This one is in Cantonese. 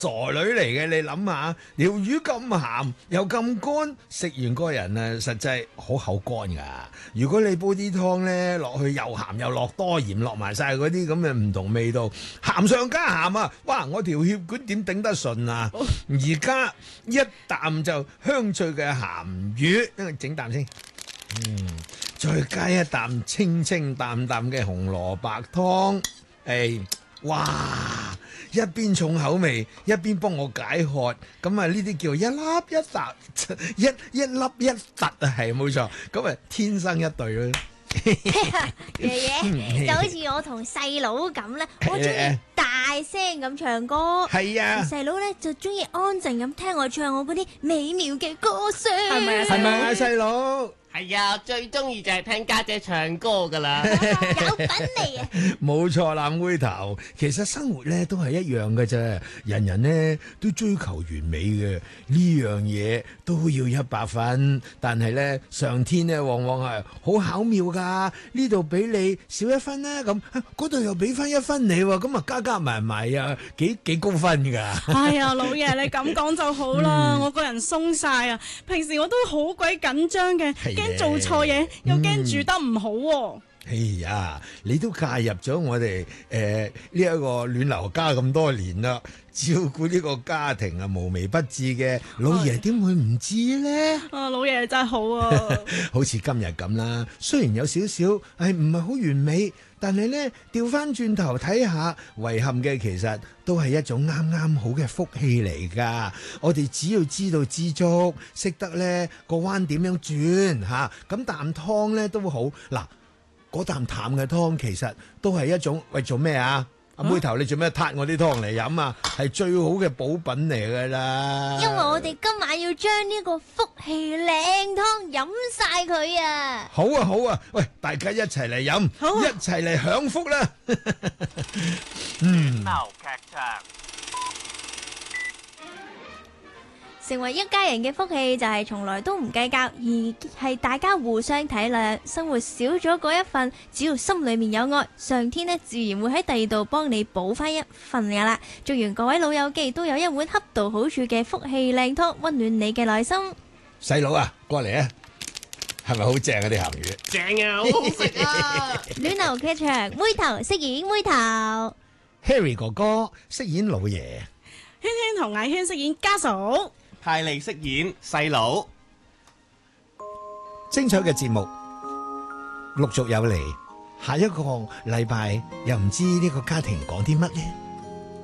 傻女嚟嘅，你諗下，條魚咁鹹又咁乾，食完個人啊，實際好口乾噶。如果你煲啲湯咧落去又鹹又落多鹽，落埋晒嗰啲咁嘅唔同味道，鹹上加鹹啊！哇，我條血管點頂得順啊？而家一啖就香脆嘅鹹魚，因為整啖先，再加一啖清清淡淡嘅紅蘿蔔湯，哇！一邊重口味，一邊幫我解渴，咁啊呢啲叫一粒一突，一粒一突啊，係冇錯，咁啊天生一對咯。 爺爺就好似我同細佬咁咧，我中意大聲咁唱歌， 係啊， 細佬咧就中意安靜咁聽我唱我嗰啲美妙嘅歌聲， 係咪啊係咪啊細佬？ 係啊，最中意就係聽家姐唱歌噶啦。 有品味啊！ 冇錯啦，妹頭，其實生活咧都係一樣嘅啫，人人呢都追求完美嘅，呢樣嘢都要100分，但係咧上天呢往往係好巧妙噶，呢度俾你少1分啦，咁嗰度又俾翻1分你喎，咁啊加埋埋啊幾高分噶。 哎呀，老爺你咁講就好啦，我個人鬆晒啊！平時我都好鬼緊張嘅，驚做錯嘢，又驚住得唔好喎。 哎呀，你都介入咗我哋呢一個暖流家咁多年啦，照顧呢個家庭啊無微不至嘅老爺點會唔知呢？ 啊，老爺真係好啊！ 好似今日咁啦，雖然有少少唔係好完美，但係呢調翻轉頭睇下，遺憾嘅其實都係一種啱啱好嘅福氣嚟㗎。我哋只要知道知足，識得呢個彎點樣轉嚇，咁啖湯呢都好嗱。嗰啖淡嘅湯其實都係一種，喂，做咩啊？阿妹頭，你做咩撻我啲湯嚟飲啊？係最好嘅補品嚟㗎啦！ 因為我哋今晚要將呢個福氣靚湯飲晒佢啊！ 好啊好啊，喂，大家一齊嚟飲，一齊嚟享福啦！ 鬧劇場。 成為一家人嘅福氣就係從來都唔計較，而係大家互相體諒。生活少咗嗰一份，只要心裏面有愛，上天呢自然會喺第二度幫你補翻一份噶啦。祝願各位老友記都有一碗恰到好處嘅福氣靚湯，溫暖你嘅內心。 細佬啊，過嚟啊，係咪好正啊啲鹹魚？ 正啊，好好食啊！ 暖流劇場，妹頭飾演妹頭， Harry 哥哥飾演老爺， 軒軒同艾軒飾演家嫂。 泰利飾演細佬。 精彩嘅節目陸續有嚟，下一個禮拜又唔知呢個家庭講啲乜呢？